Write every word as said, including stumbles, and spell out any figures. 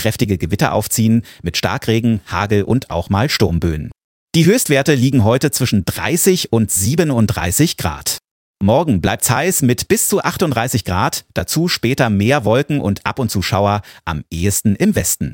kräftige Gewitter aufziehen mit Starkregen, Hagel und auch mal Sturmböen. Die Höchstwerte liegen heute zwischen dreißig und siebenunddreißig Grad. Morgen bleibt's heiß mit bis zu achtunddreißig Grad, dazu später mehr Wolken und ab und zu Schauer, am ehesten im Westen.